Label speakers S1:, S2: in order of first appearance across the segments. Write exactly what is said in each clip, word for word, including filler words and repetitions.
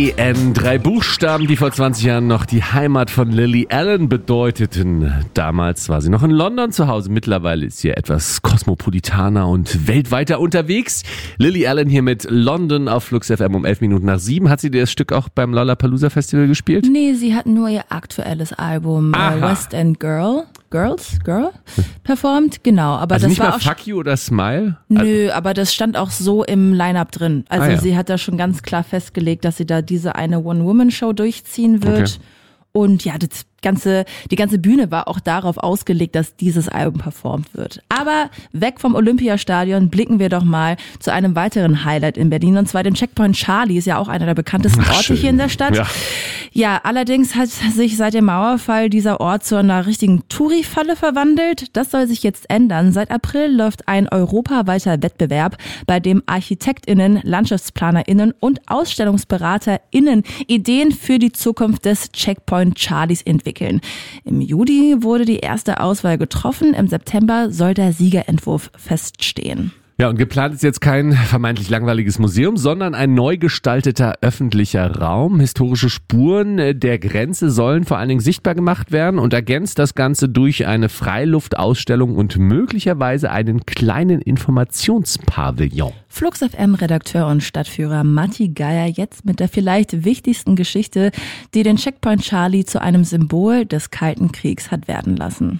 S1: E N, drei Buchstaben, die vor zwanzig Jahren noch die Heimat von Lily Allen bedeuteten. Damals war sie noch in London zu Hause. Mittlerweile ist sie etwas kosmopolitaner und weltweiter unterwegs. Lily Allen hier mit London auf Flux F M um elf Minuten nach sieben. Hat sie das Stück auch beim Lollapalooza Festival gespielt?
S2: Nee, sie hat nur ihr aktuelles Album äh, West End Girl. Girls, Girl, performt, genau. Aber
S1: also
S2: das
S1: nicht
S2: war
S1: mal
S2: auch
S1: Fuck You oder Smile?
S2: Nö, aber das stand auch so im Line-Up drin. Also
S1: ah, ja.
S2: sie hat da schon ganz klar festgelegt, dass sie da diese eine One-Woman-Show durchziehen wird.
S1: Okay.
S2: Und ja, das ganze, die ganze Bühne war auch darauf ausgelegt, dass dieses Album performt wird. Aber weg vom Olympiastadion blicken wir doch mal zu einem weiteren Highlight in Berlin, und zwar dem Checkpoint Charlie, ist ja auch einer der bekanntesten
S1: Ach,
S2: Orte
S1: schön.
S2: hier in der Stadt.
S1: Ja.
S2: Ja, allerdings hat sich seit dem Mauerfall dieser Ort zu einer richtigen Touri-Falle verwandelt. Das soll sich jetzt ändern. Seit April läuft ein europaweiter Wettbewerb, bei dem ArchitektInnen, LandschaftsplanerInnen und AusstellungsberaterInnen Ideen für die Zukunft des Checkpoint Charlies entwickeln. Im Juli wurde die erste Auswahl getroffen. Im September soll der Siegerentwurf feststehen.
S1: Ja, und geplant ist jetzt kein vermeintlich langweiliges Museum, sondern ein neu gestalteter öffentlicher Raum. Historische Spuren der Grenze sollen vor allen Dingen sichtbar gemacht werden und ergänzt das Ganze durch eine Freiluftausstellung und möglicherweise einen kleinen Informationspavillon.
S2: Flux F M-Redakteur und Stadtführer Matti Geier jetzt mit der vielleicht wichtigsten Geschichte, die den Checkpoint Charlie zu einem Symbol des Kalten Kriegs hat werden lassen.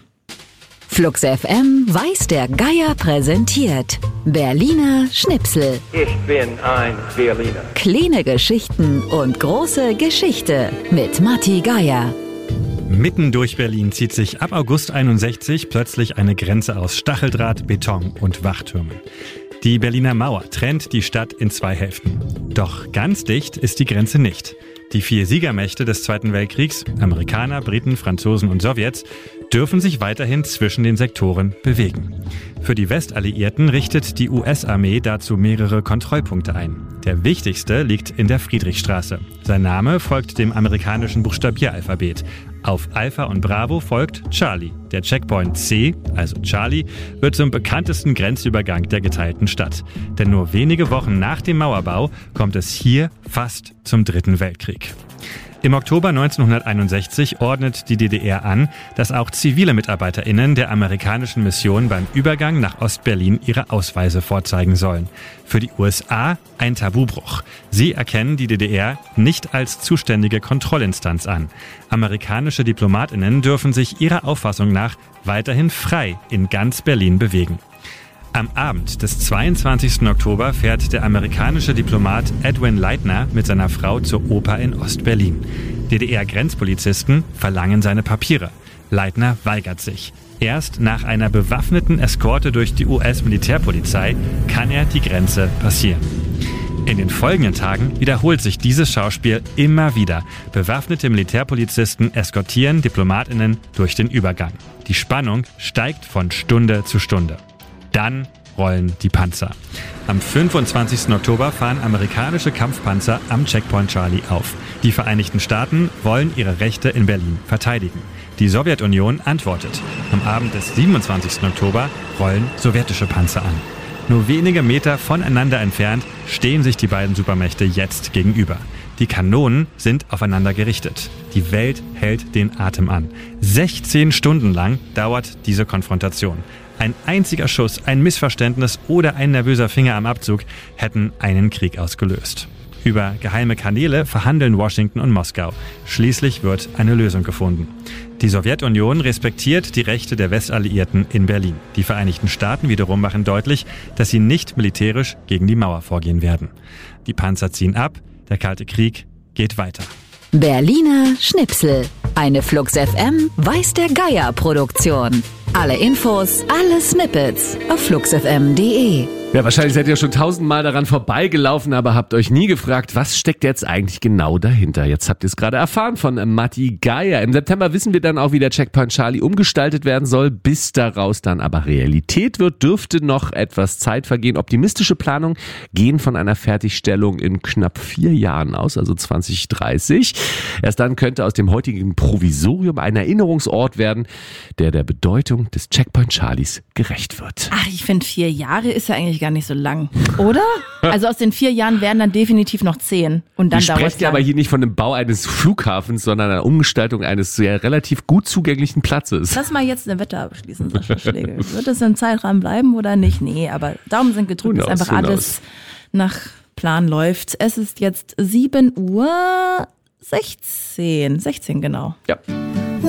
S3: Flux F M weiß der Geier präsentiert Berliner Schnipsel.
S4: Ich bin ein Berliner.
S3: Kleine Geschichten und große Geschichte mit Matti Geier.
S5: Mitten durch Berlin zieht sich ab August einundsechzig plötzlich eine Grenze aus Stacheldraht, Beton und Wachtürmen. Die Berliner Mauer trennt die Stadt in zwei Hälften. Doch ganz dicht ist die Grenze nicht. Die vier Siegermächte des Zweiten Weltkriegs, Amerikaner, Briten, Franzosen und Sowjets, dürfen sich weiterhin zwischen den Sektoren bewegen. Für die Westalliierten richtet die U S-Armee dazu mehrere Kontrollpunkte ein. Der wichtigste liegt in der Friedrichstraße. Sein Name folgt dem amerikanischen Buchstabieralphabet. Auf Alpha und Bravo folgt Charlie. Der Checkpoint C, also Charlie, wird zum bekanntesten Grenzübergang der geteilten Stadt. Denn nur wenige Wochen nach dem Mauerbau kommt es hier fast zum Dritten Weltkrieg. Im Oktober neunzehnhunderteinundsechzig ordnet die D D R an, dass auch zivile MitarbeiterInnen der amerikanischen Mission beim Übergang nach Ostberlin ihre Ausweise vorzeigen sollen. Für die U S A ein Tabubruch. Sie erkennen die D D R nicht als zuständige Kontrollinstanz an. Amerikanische DiplomatInnen dürfen sich ihrer Auffassung nach weiterhin frei in ganz Berlin bewegen. Am Abend des zweiundzwanzigsten Oktober fährt der amerikanische Diplomat Edwin Leitner mit seiner Frau zur Oper in Ostberlin. D D R-Grenzpolizisten verlangen seine Papiere. Leitner weigert sich. Erst nach einer bewaffneten Eskorte durch die U S-Militärpolizei kann er die Grenze passieren. In den folgenden Tagen wiederholt sich dieses Schauspiel immer wieder. Bewaffnete Militärpolizisten eskortieren DiplomatInnen durch den Übergang. Die Spannung steigt von Stunde zu Stunde. Dann rollen die Panzer. Am fünfundzwanzigsten Oktober fahren amerikanische Kampfpanzer am Checkpoint Charlie auf. Die Vereinigten Staaten wollen ihre Rechte in Berlin verteidigen. Die Sowjetunion antwortet. Am Abend des siebenundzwanzigsten Oktober rollen sowjetische Panzer an. Nur wenige Meter voneinander entfernt stehen sich die beiden Supermächte jetzt gegenüber. Die Kanonen sind aufeinander gerichtet. Die Welt hält den Atem an. sechzehn Stunden lang dauert diese Konfrontation. Ein einziger Schuss, ein Missverständnis oder ein nervöser Finger am Abzug hätten einen Krieg ausgelöst. Über geheime Kanäle verhandeln Washington und Moskau. Schließlich wird eine Lösung gefunden. Die Sowjetunion respektiert die Rechte der Westalliierten in Berlin. Die Vereinigten Staaten wiederum machen deutlich, dass sie nicht militärisch gegen die Mauer vorgehen werden. Die Panzer ziehen ab, der Kalte Krieg geht weiter.
S3: Berliner Schnipsel. Eine Flux F M weiß der Geier Produktion. Alle Infos, alle Snippets auf flux f m punkt d e.
S1: Ja, wahrscheinlich seid ihr schon tausendmal daran vorbeigelaufen, aber habt euch nie gefragt, was steckt jetzt eigentlich genau dahinter? Jetzt habt ihr es gerade erfahren von Matti Geier. Im September wissen wir dann auch, wie der Checkpoint Charlie umgestaltet werden soll. Bis daraus dann aber Realität wird, dürfte noch etwas Zeit vergehen. Optimistische Planungen gehen von einer Fertigstellung in knapp vier Jahren aus, also zwanzig dreißig. Erst dann könnte aus dem heutigen Provisorium ein Erinnerungsort werden, der der Bedeutung des Checkpoint Charlies gerecht wird.
S2: Ach, ich finde, vier Jahre ist ja eigentlich gar nicht so lang, oder? Also aus den vier Jahren werden dann definitiv noch zehn. Und dann
S1: Wir
S2: dauert es
S1: sprechen ja aber hier nicht von dem Bau eines Flughafens, sondern einer Umgestaltung eines sehr relativ gut zugänglichen Platzes.
S2: Lass mal jetzt eine Wette abschließen, Sascha Schlegel. Wird es im Zeitrahmen bleiben oder nicht? Nee, aber Daumen sind gedrückt, dass einfach alles nach Plan läuft. Es ist jetzt sieben Uhr sechzehn. sechzehn, genau.
S1: Ja.